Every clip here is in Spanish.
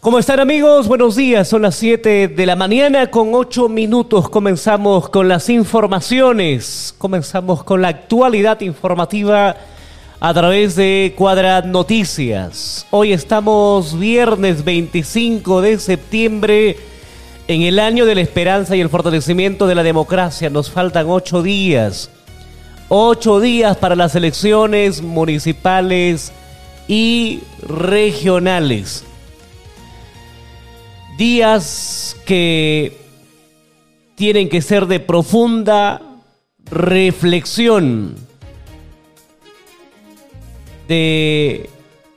¿Cómo están, amigos? Buenos días, son las 7 de la mañana con 8 minutos. Comenzamos con las informaciones, comenzamos con la actualidad informativa a través de Cuadra Noticias. Hoy estamos viernes 25 de septiembre en el año de la esperanza y el fortalecimiento de la democracia. Nos faltan 8 días. 8 días para las elecciones municipales y regionales. Días que tienen que ser de profunda reflexión, de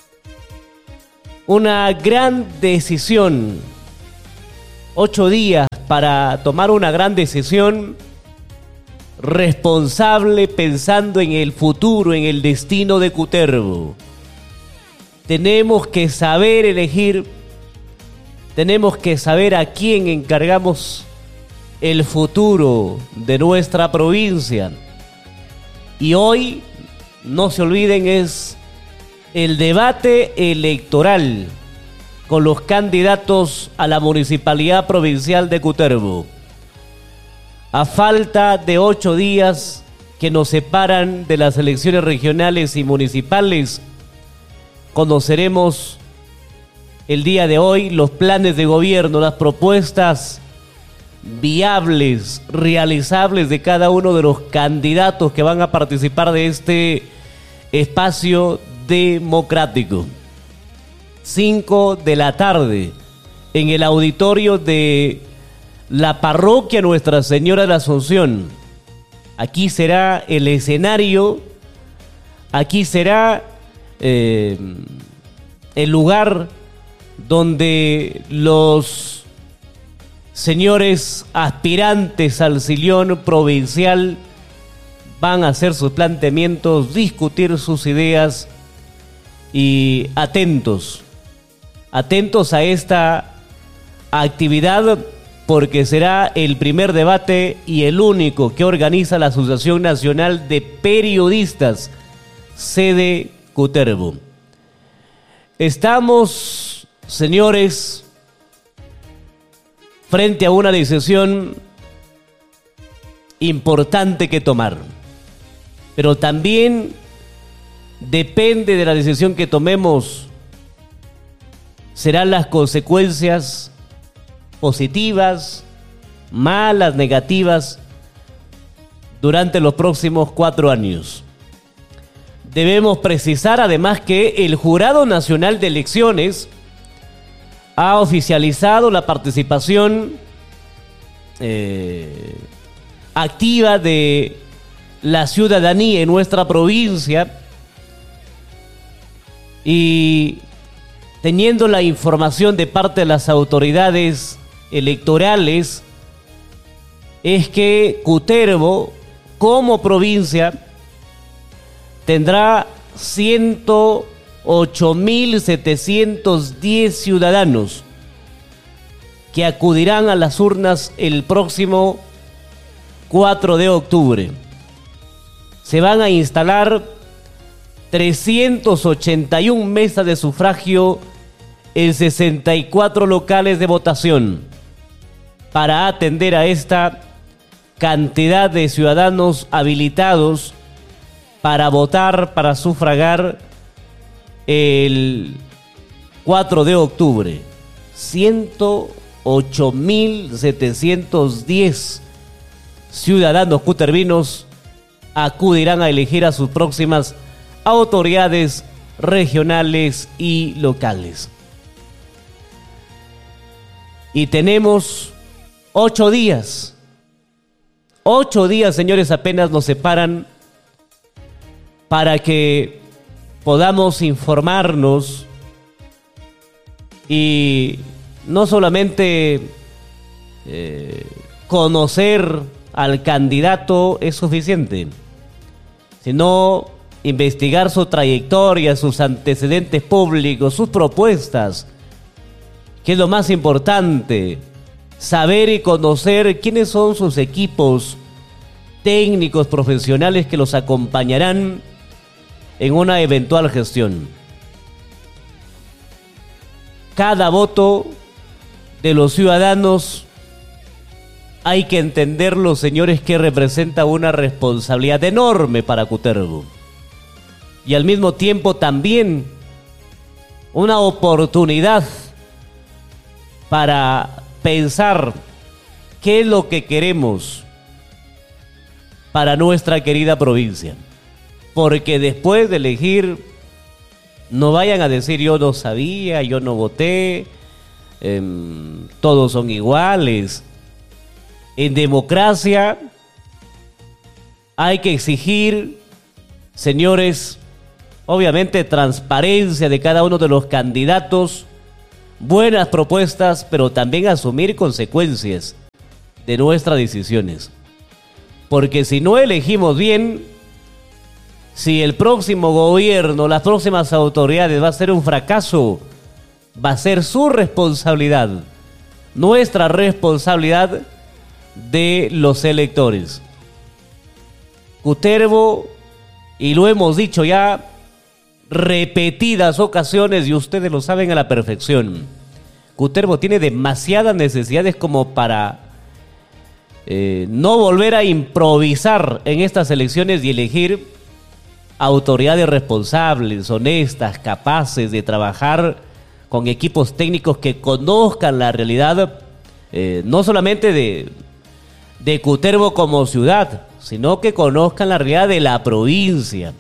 una gran decisión. 8 días para tomar una gran decisión responsable, pensando en el futuro, en el destino de Cutervo. Tenemos que saber elegir. Tenemos que saber a quién encargamos el futuro de nuestra provincia. Y hoy, no se olviden, es el debate electoral con los candidatos a la Municipalidad Provincial de Cutervo. A falta de 8 días que nos separan de las elecciones regionales y municipales, conoceremos el día de hoy los planes de gobierno, las propuestas viables, realizables de cada uno de los candidatos que van a participar de este espacio democrático. 5 de la tarde en el auditorio de la parroquia Nuestra Señora de la Asunción. Aquí será el escenario, aquí será el lugar donde los señores aspirantes al sillón provincial van a hacer sus planteamientos, discutir sus ideas y atentos a esta actividad, porque será el primer debate y el único que organiza la Asociación Nacional de Periodistas, sede Cutervo. Estamos, señores, frente a una decisión importante que tomar, pero también depende de la decisión que tomemos, serán las consecuencias positivas, malas, negativas durante los próximos 4 años. Debemos precisar además que el Jurado Nacional de Elecciones ha oficializado la participación activa de la ciudadanía en nuestra provincia, y teniendo la información de parte de las autoridades electorales, es que Cutervo como provincia tendrá 108.710 ciudadanos que acudirán a las urnas el próximo 4 de octubre. Se van a instalar 381 mesas de sufragio en 64 locales de votación para atender a esta cantidad de ciudadanos habilitados para votar, para sufragar el 4 de octubre. 108.710 ciudadanos cutervinos acudirán a elegir a sus próximas autoridades regionales y locales. Y tenemos 8 días. 8 días, señores, apenas nos separan para que podamos informarnos, y no solamente conocer al candidato es suficiente, sino investigar su trayectoria, sus antecedentes públicos, sus propuestas, que es lo más importante, saber y conocer quiénes son sus equipos técnicos, profesionales que los acompañarán en una eventual gestión. Cada voto de los ciudadanos hay que entenderlo, señores, que representa una responsabilidad enorme para Cutervo. Y al mismo tiempo también una oportunidad para pensar qué es lo que queremos para nuestra querida provincia. Porque después de elegir, no vayan a decir yo no sabía, yo no voté, todos son iguales. En democracia hay que exigir, señores, obviamente transparencia de cada uno de los candidatos, buenas propuestas, pero también asumir consecuencias de nuestras decisiones. Porque si no elegimos bien, si el próximo gobierno, las próximas autoridades va a ser un fracaso, va a ser su responsabilidad, nuestra responsabilidad de los electores. Cutervo, y lo hemos dicho ya repetidas ocasiones y ustedes lo saben a la perfección, Cutervo tiene demasiadas necesidades como para no volver a improvisar en estas elecciones y elegir autoridades responsables, honestas, capaces de trabajar con equipos técnicos que conozcan la realidad, no solamente de Cutervo como ciudad, sino que conozcan la realidad de la provincia.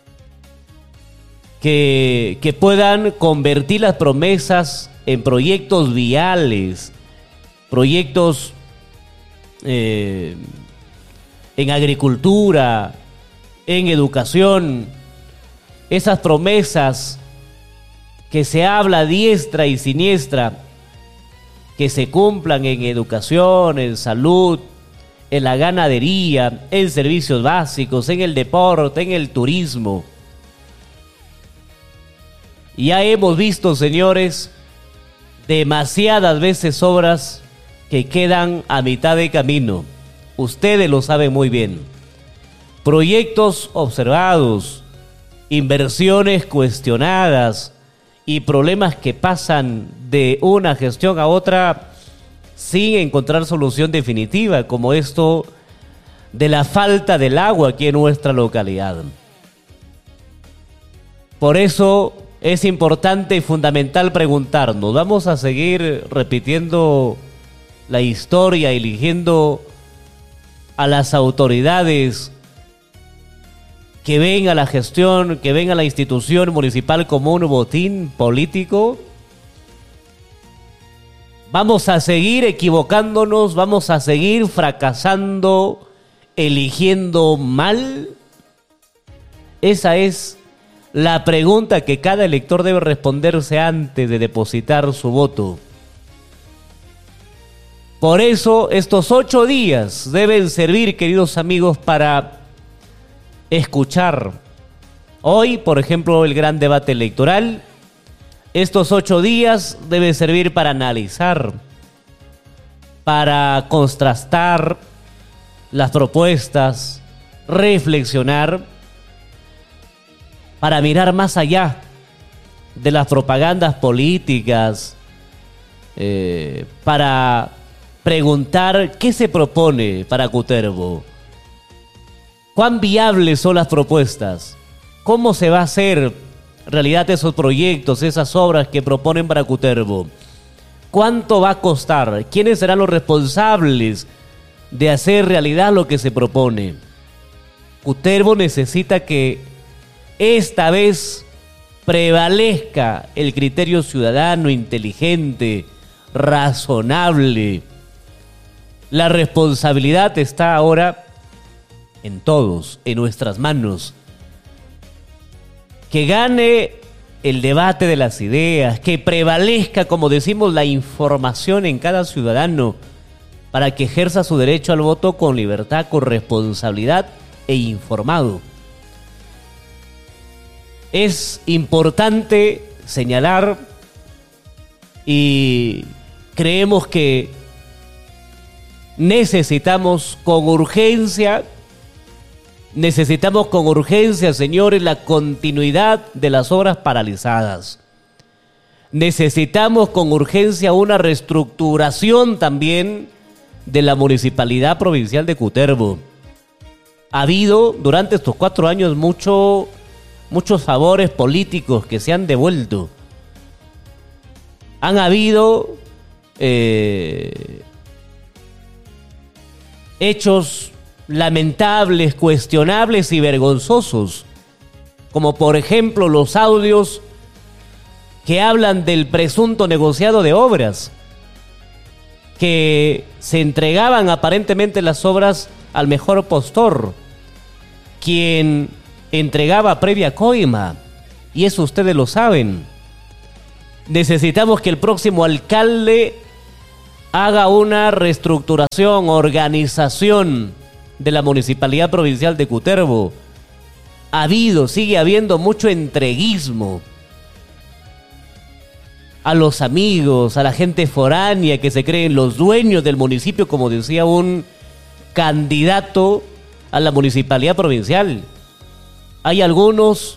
Que puedan convertir las promesas en proyectos viales, proyectos en agricultura, en educación, esas promesas que se habla diestra y siniestra, que se cumplan en educación, en salud, en la ganadería, en servicios básicos, en el deporte, en el turismo. Ya hemos visto, señores, demasiadas veces obras que quedan a mitad de camino. Ustedes lo saben muy bien. Proyectos observados, inversiones cuestionadas y problemas que pasan de una gestión a otra sin encontrar solución definitiva, como esto de la falta del agua aquí en nuestra localidad. Por eso es importante y fundamental preguntarnos, ¿vamos a seguir repitiendo la historia, eligiendo a las autoridades que ven a la gestión, que ven a la institución municipal como un botín político? ¿Vamos a seguir equivocándonos? ¿Vamos a seguir fracasando, eligiendo mal? Esa es la pregunta que cada elector debe responderse antes de depositar su voto. Por eso estos 8 días deben servir, queridos amigos, para escuchar. Hoy, por ejemplo, el gran debate electoral. Estos 8 días deben servir para analizar, para contrastar las propuestas, reflexionar, para mirar más allá de las propagandas políticas, para preguntar qué se propone para Cutervo, cuán viables son las propuestas, cómo se va a hacer realidad esos proyectos, esas obras que proponen para Cutervo, cuánto va a costar, quiénes serán los responsables de hacer realidad lo que se propone. Cutervo necesita que esta vez prevalezca el criterio ciudadano, inteligente, razonable. La responsabilidad está ahora en todos, en nuestras manos. Que gane el debate de las ideas, que prevalezca, como decimos, la información en cada ciudadano para que ejerza su derecho al voto con libertad, con responsabilidad e informado. Es importante señalar y creemos que necesitamos con urgencia, señores, la continuidad de las obras paralizadas. Necesitamos con urgencia una reestructuración también de la Municipalidad Provincial de Cutervo. Ha habido durante estos 4 años muchos favores políticos que se han devuelto. Han habido hechos lamentables, cuestionables y vergonzosos, como por ejemplo los audios que hablan del presunto negociado de obras, que se entregaban aparentemente las obras al mejor postor, quien entregaba previa coima, y eso ustedes lo saben. Necesitamos que el próximo alcalde haga una reestructuración, organización de la Municipalidad Provincial de Cutervo. Sigue habiendo mucho entreguismo a los amigos, a la gente foránea que se creen los dueños del municipio, como decía un candidato a la Municipalidad Provincial. Hay algunos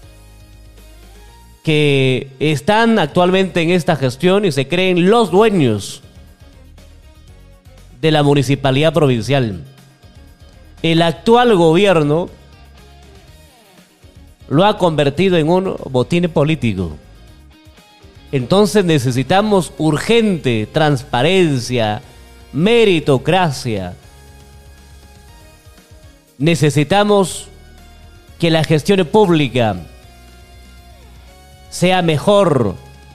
que están actualmente en esta gestión y se creen los dueños de la Municipalidad Provincial. El actual gobierno lo ha convertido en un botín político. Entonces necesitamos urgente transparencia, meritocracia. Necesitamos que la gestión pública sea mejor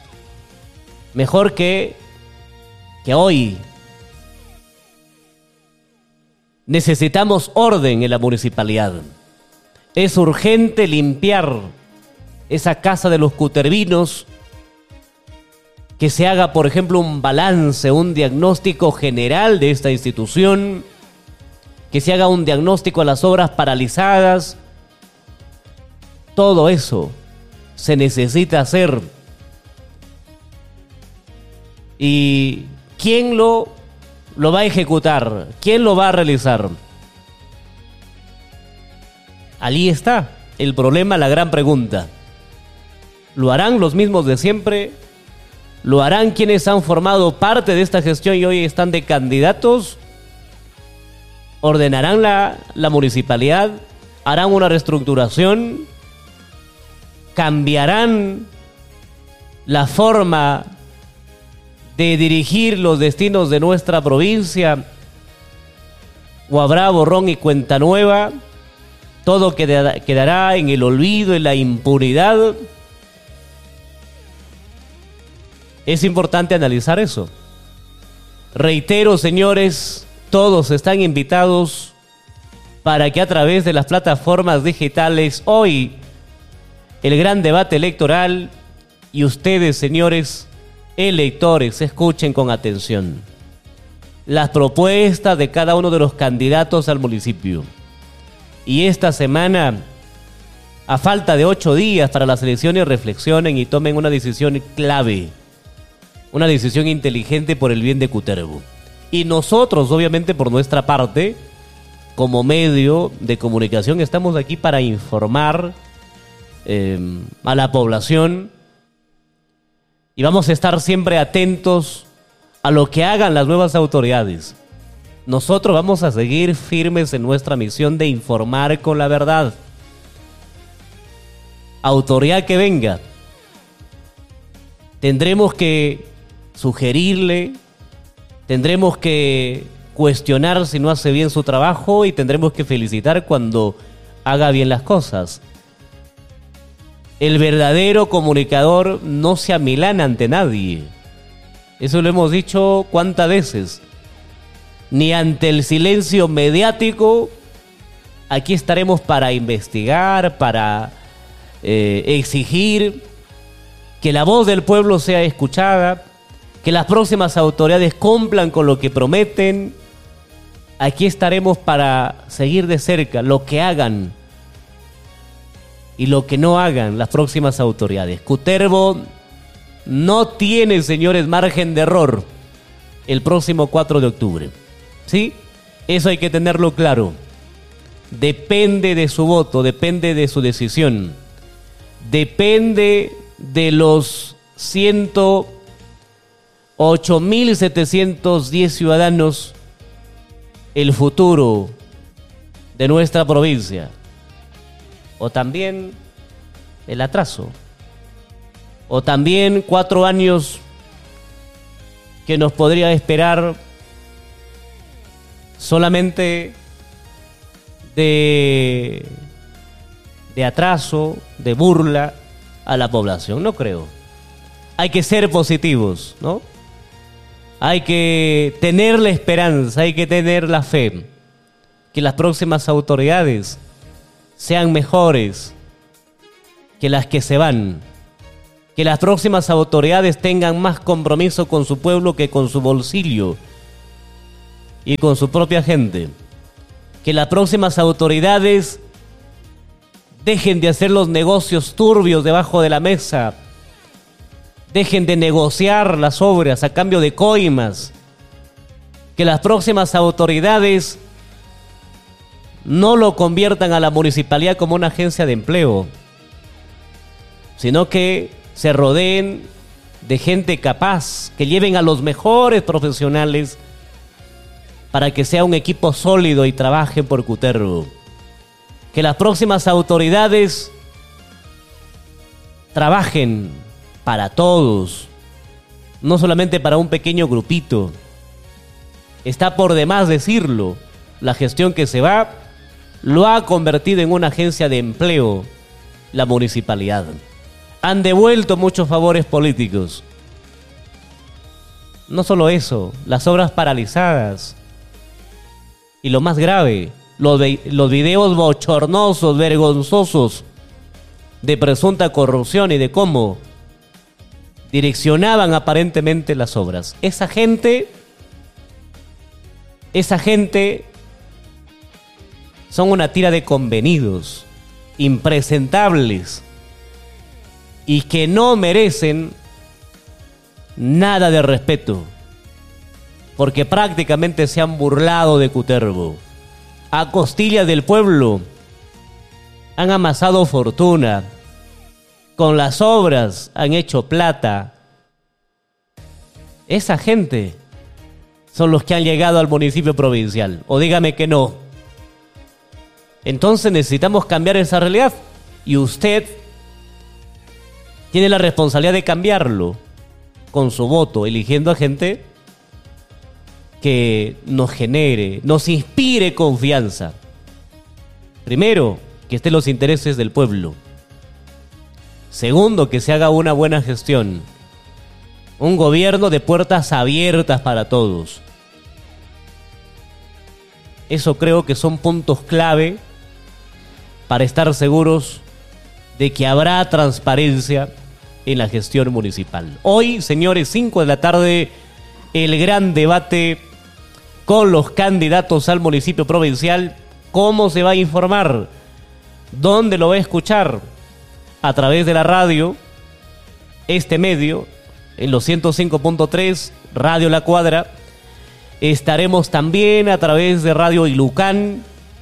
que hoy. Necesitamos orden en la municipalidad. Es urgente limpiar esa casa de los cutervinos, que se haga, por ejemplo, un balance, un diagnóstico general de esta institución, que se haga un diagnóstico a las obras paralizadas. Todo eso se necesita hacer. ¿Y quién lo va a ejecutar? ¿Quién lo va a realizar? Allí está el problema, la gran pregunta. ¿Lo harán los mismos de siempre? ¿Lo harán quienes han formado parte de esta gestión y hoy están de candidatos? ¿Ordenarán la municipalidad? ¿Harán una reestructuración? ¿Cambiarán la forma de dirigir los destinos de nuestra provincia? ¿O habrá borrón y cuenta nueva? ¿Todo quedará en el olvido, en la impunidad? Es importante analizar eso. Reitero, señores, todos están invitados para que a través de las plataformas digitales hoy el gran debate electoral y ustedes, señores electores, escuchen con atención las propuestas de cada uno de los candidatos al municipio. Y esta semana, a falta de 8 días para las elecciones, reflexionen y tomen una decisión clave, una decisión inteligente por el bien de Cutervo. Y nosotros, obviamente, por nuestra parte, como medio de comunicación, estamos aquí para informar a la población y vamos a estar siempre atentos a lo que hagan las nuevas autoridades. Nosotros vamos a seguir firmes en nuestra misión de informar con la verdad. Autoridad que venga, tendremos que sugerirle, tendremos que cuestionar si no hace bien su trabajo y tendremos que felicitar cuando haga bien las cosas. El verdadero comunicador no se amilana ante nadie. Eso lo hemos dicho cuántas veces. Ni ante el silencio mediático. Aquí estaremos para investigar, para exigir que la voz del pueblo sea escuchada, que las próximas autoridades cumplan con lo que prometen. Aquí estaremos para seguir de cerca lo que hagan y lo que no hagan las próximas autoridades. Cutervo no tiene, señores, margen de error el próximo 4 de octubre. ¿Sí? Eso hay que tenerlo claro. Depende de su voto, depende de su decisión, depende de los 108.710 ciudadanos el futuro de nuestra provincia, o también el atraso, o también 4 años que nos podría esperar solamente de atraso, de burla a la población. No creo. Hay que ser positivos, ¿no? Hay que tener la esperanza, hay que tener la fe que las próximas autoridades sean mejores que las que se van, que las próximas autoridades tengan más compromiso con su pueblo que con su bolsillo y con su propia gente, que las próximas autoridades dejen de hacer los negocios turbios debajo de la mesa, dejen de negociar las obras a cambio de coimas, que las próximas autoridades no lo conviertan a la municipalidad como una agencia de empleo, sino que se rodeen de gente capaz, que lleven a los mejores profesionales para que sea un equipo sólido y trabajen por Cutervo. Que las próximas autoridades trabajen para todos, no solamente para un pequeño grupito. Está por demás decirlo, la gestión que se va lo ha convertido en una agencia de empleo, la municipalidad. Han devuelto muchos favores políticos. No solo eso, las obras paralizadas. Y lo más grave, los videos bochornosos, vergonzosos de presunta corrupción y de cómo direccionaban aparentemente las obras. Esa gente son una tira de convenidos, impresentables y que no merecen nada de respeto, porque prácticamente se han burlado de Cutervo. A costillas del pueblo han amasado fortuna, con las obras han hecho plata. Esa gente son los que han llegado al municipio provincial, o dígame que no. Entonces necesitamos cambiar esa realidad y usted tiene la responsabilidad de cambiarlo con su voto, eligiendo a gente que nos genere, nos inspire confianza. Primero, que estén los intereses del pueblo. Segundo, que se haga una buena gestión. Un gobierno de puertas abiertas para todos. Eso creo que son puntos clave para estar seguros de que habrá transparencia en la gestión municipal. Hoy, señores, 5 de la tarde, el gran debate con los candidatos al municipio provincial. ¿Cómo se va a informar? ¿Dónde lo va a escuchar? A través de la radio, este medio, en los 105.3, Radio La Cuadra. Estaremos también a través de Radio Ilucán,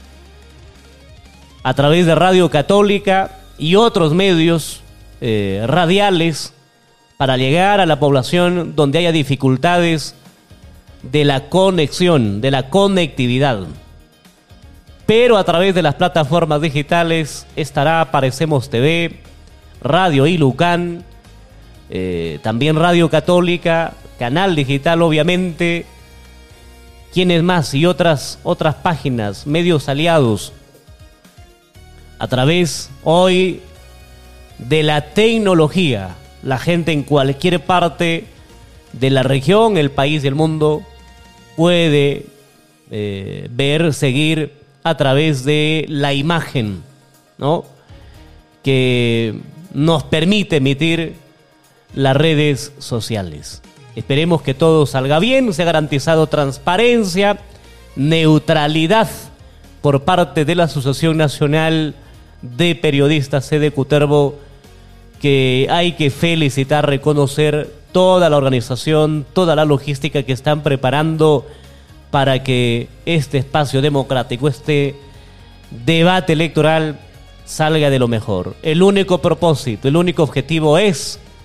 a través de Radio Católica y otros medios radiales para llegar a la población donde haya dificultades de la conexión, de la conectividad. Pero a través de las plataformas digitales estará Parecemos TV, Radio Ilucán, también Radio Católica, Canal Digital obviamente, ¿quiénes más? Y otras páginas, medios aliados, a través hoy de la tecnología. La gente en cualquier parte de la región, el país y el mundo puede ver, seguir a través de la imagen, ¿no?, que nos permite emitir las redes sociales. Esperemos que todo salga bien, se ha garantizado transparencia, neutralidad por parte de la Asociación Nacional de Periodistas sede Cutervo, que hay que felicitar, reconocer toda la organización, toda la logística que están preparando para que este espacio democrático, este debate electoral salga de lo mejor. El único propósito, el único objetivo es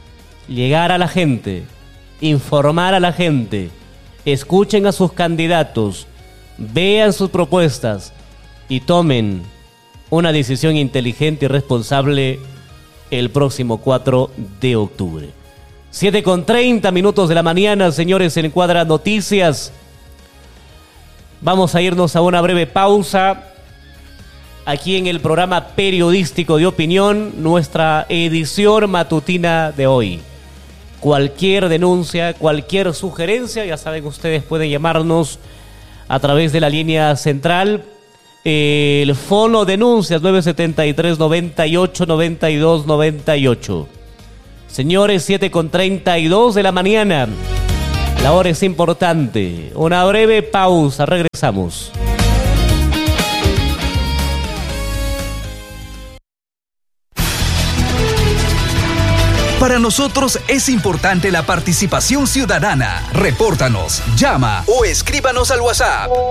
llegar a la gente, informar a la gente, escuchen a sus candidatos, vean sus propuestas y tomen una decisión inteligente y responsable el próximo 4 de octubre. 7:30 de la mañana, señores, en Cuadra Noticias. Vamos a irnos a una breve pausa aquí en el programa periodístico de opinión, nuestra edición matutina de hoy. Cualquier denuncia, cualquier sugerencia, ya saben, ustedes pueden llamarnos a través de la línea central. El fono denuncias 973-98-92-98. Señores, 7:32 de la mañana. La hora es importante. Una breve pausa, regresamos. Para nosotros es importante la participación ciudadana. Repórtanos, llama o escríbanos al WhatsApp